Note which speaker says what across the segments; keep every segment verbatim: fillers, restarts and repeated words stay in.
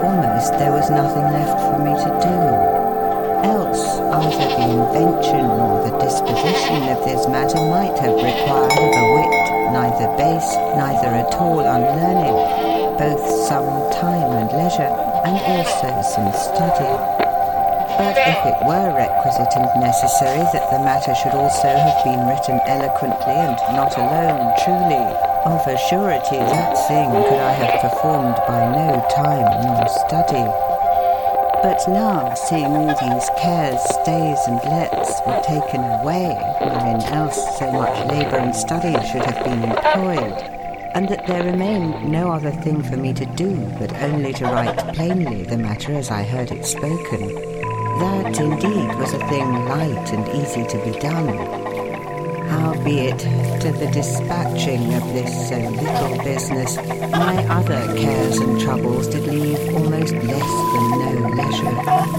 Speaker 1: almost there was nothing left for me to do. Else, either the invention or the disposition of this matter might have required of a wit neither base, neither at all unlearned, both some time and leisure, and also some study. But if it were requisite and necessary that the matter should also have been written eloquently and not alone truly, of a surety that thing could I have performed by no time nor study. But now, seeing all these cares, stays, and lets were taken away, wherein else so much labour and study should have been employed, and that there remained no other thing for me to do but only to write plainly the matter as I heard it spoken, that indeed was a thing light and easy to be done. Howbeit, to the dispatching of this so little business, my other cares and troubles did leave almost less than no leisure.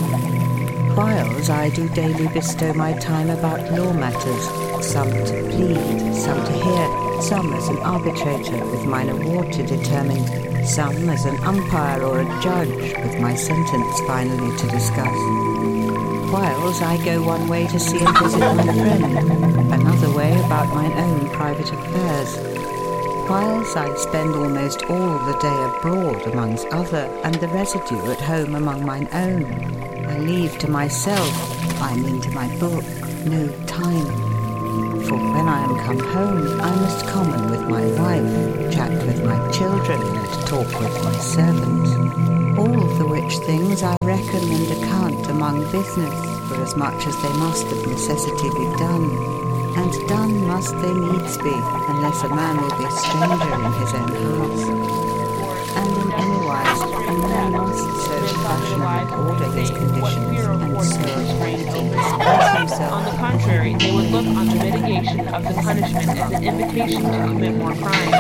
Speaker 1: Whiles I do daily bestow my time about law matters, some to plead, some to hear, some as an arbitrator with mine award to determine, some as an umpire or a judge with my sentence finally to discuss. Whiles I go one way to see and visit my friend, another way about mine own private affairs. Whiles I spend almost all the day abroad amongst other, and the residue at home among mine own. I leave to myself, I mean to my book, no time. For when I am come home, I must common with my wife, chat with my children, and talk with my servants. All the which things I reckon and account among business, for as much as they must of necessity be done. And done must they needs be, unless a man will be a stranger in his own house. And in any wise, a man must so fashion and order his conditions, and so express himself.
Speaker 2: On the contrary, they would look on the mitigation of the punishment as an invitation to commit more crimes.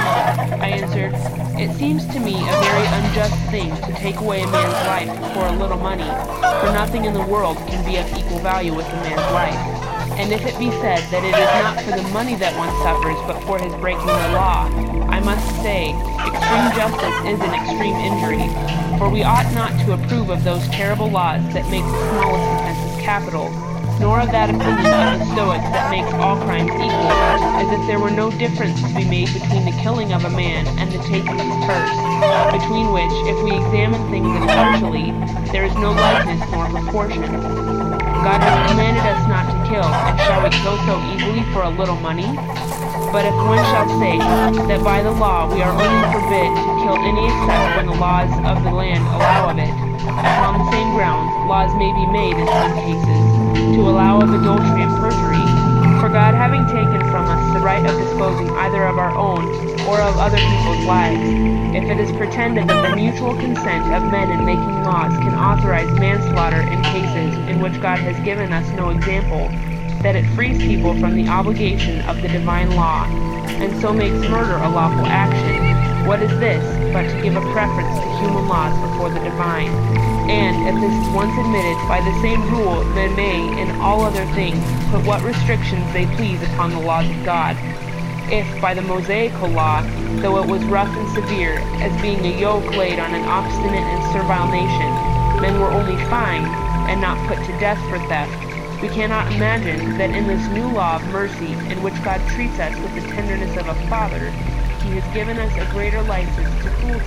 Speaker 2: I answered, "It seems to me a very unjust thing to take away a man's life for a little money, for nothing in the world can be of equal value with a man's life. And if it be said that it is not for the money that one suffers, but for his breaking the law, I must say, extreme justice is an extreme injury, for we ought not to approve of those terrible laws that make the smallest offenses capital, nor of that opinion of the Stoics that makes all crimes equal, as if there were no difference to be made between the killing of a man and the taking his purse, between which, if we examine things impartially, there is no likeness nor proportion. God has commanded us not to kill, and shall we kill so easily for a little money? But if one shall say that by the law we are only forbid to kill any except when the laws of the land allow of it, upon the same grounds laws may be made in some cases to allow of adultery and perjury, for God having taken from us the right of disposing either of our own or of other people's lives, if it is pretended that the mutual consent of men in making laws can authorize manslaughter in cases in which God has given us no example, that it frees people from the obligation of the divine law, and so makes murder a lawful action, what is this but to give a preference to human laws before the divine? And if this is once admitted, by the same rule men may, in all other things, put what restrictions they please upon the laws of God. If by the Mosaical law, though it was rough and severe, as being a yoke laid on an obstinate and servile nation, men were only fined, and not put to death for theft, we cannot imagine that in this new law of mercy, in which God treats us with the tenderness of a father, he has given us a greater license to cruelty